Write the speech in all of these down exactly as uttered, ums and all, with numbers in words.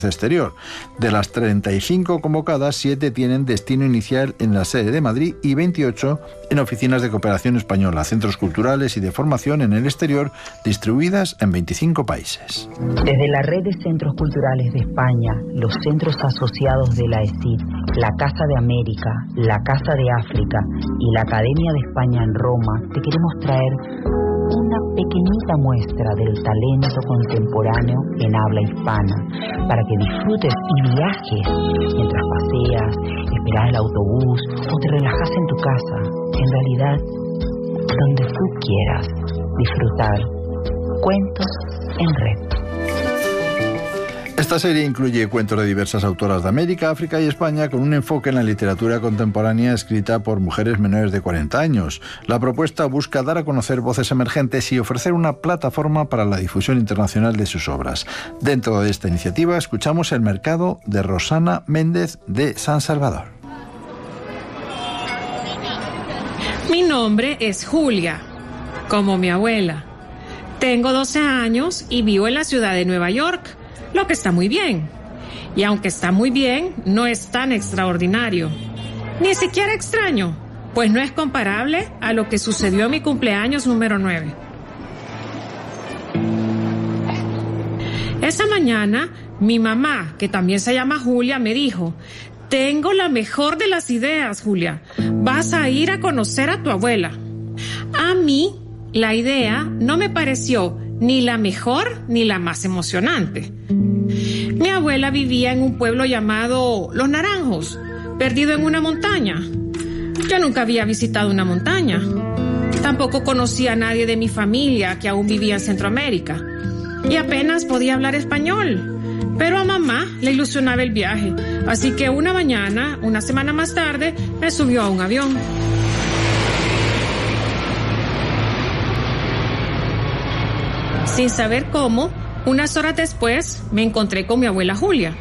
exterior. De las treinta y cinco convocadas, siete tienen destino inicial en la sede de Madrid y veintiocho en oficinas de cooperación española, centros culturales y de formación en el exterior, distribuidas en veinticinco países. Desde la red de centros culturales de España, los centros asociados de la E S I D, la Casa de América, la Casa de África y la Academia de España en Roma, te queremos traer una pequeñita muestra del talento contemporáneo en habla hispana, para que disfrutes y viajes mientras paseas, esperas el autobús o te relajas en tu casa. En realidad, donde tú quieras disfrutar. Cuentos en Red. Esta serie incluye cuentos de diversas autoras de América, África y España, con un enfoque en la literatura contemporánea escrita por mujeres menores de cuarenta años. La propuesta busca dar a conocer voces emergentes y ofrecer una plataforma para la difusión internacional de sus obras. Dentro de esta iniciativa escuchamos El mercado de Rosana Méndez de San Salvador. Mi nombre es Julia, como mi abuela. Tengo doce años y vivo en la ciudad de Nueva York, lo que está muy bien. Y aunque está muy bien, no es tan extraordinario. Ni siquiera extraño, pues no es comparable a lo que sucedió en mi cumpleaños número nueve. Esa mañana, mi mamá, que también se llama Julia, me dijo: tengo la mejor de las ideas, Julia. Vas a ir a conocer a tu abuela. A mí, la idea no me pareció ni la mejor ni la más emocionante. Mi abuela vivía en un pueblo llamado Los Naranjos, perdido en una montaña. Yo nunca había visitado una montaña. Tampoco conocía a nadie de mi familia que aún vivía en Centroamérica. Y apenas podía hablar español. Pero a mamá le ilusionaba el viaje. Así que una mañana, una semana más tarde, me subió a un avión. Sin saber cómo, unas horas después me encontré con mi abuela Julia.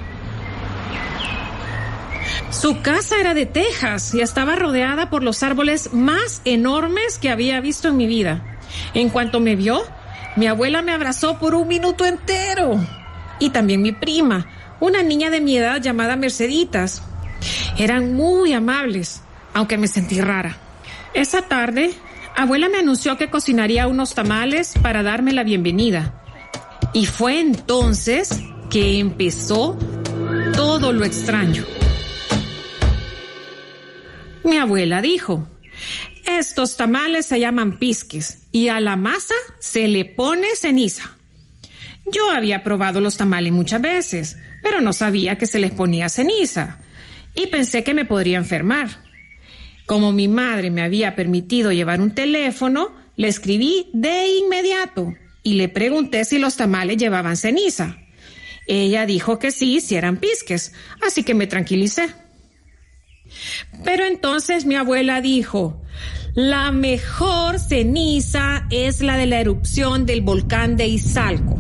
Su casa era de tejas y estaba rodeada por los árboles más enormes que había visto en mi vida. En cuanto me vio, mi abuela me abrazó por un minuto entero. Y también mi prima, una niña de mi edad llamada Merceditas. Eran muy amables, aunque me sentí rara. Esa tarde, abuela me anunció que cocinaría unos tamales para darme la bienvenida. Y fue entonces que empezó todo lo extraño. Mi abuela dijo: estos tamales se llaman pisques y a la masa se le pone ceniza. Yo había probado los tamales muchas veces, pero no sabía que se les ponía ceniza y pensé que me podría enfermar. Como mi madre me había permitido llevar un teléfono, le escribí de inmediato y le pregunté si los tamales llevaban ceniza. Ella dijo que sí, si eran pisques, así que me tranquilicé. Pero entonces mi abuela dijo: la mejor ceniza es la de la erupción del volcán de Izalco.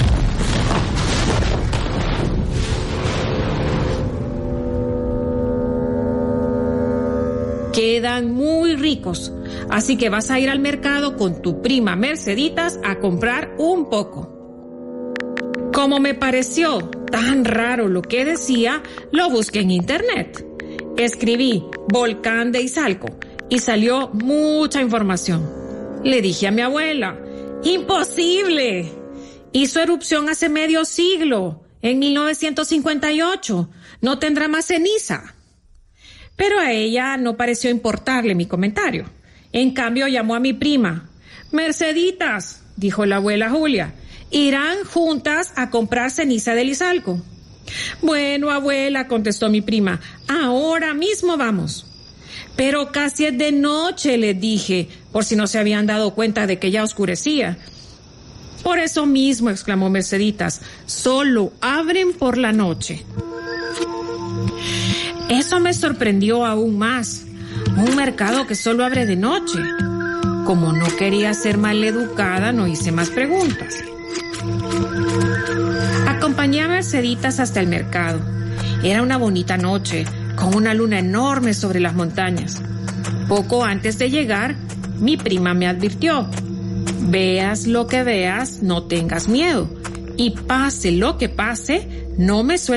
Quedan muy ricos, así que vas a ir al mercado con tu prima Merceditas a comprar un poco. Como me pareció tan raro lo que decía, lo busqué en internet. Escribí volcán de Izalco y salió mucha información. Le dije a mi abuela: ¡imposible! Hizo erupción hace medio siglo, en mil novecientos cincuenta y ocho. No tendrá más ceniza. Pero a ella no pareció importarle mi comentario. En cambio, llamó a mi prima. Merceditas, dijo la abuela Julia, irán juntas a comprar ceniza del Izalco. Bueno, abuela, contestó mi prima, ahora mismo vamos. Pero casi es de noche, les dije, por si no se habían dado cuenta de que ya oscurecía. Por eso mismo, exclamó Merceditas, solo abren por la noche. Eso me sorprendió aún más. Un mercado que solo abre de noche. Como no quería ser maleducada, no hice más preguntas. Acompañé a Merceditas hasta el mercado. Era una bonita noche, con una luna enorme sobre las montañas. Poco antes de llegar, mi prima me advirtió: veas lo que veas, no tengas miedo. Y pase lo que pase, no me sueltes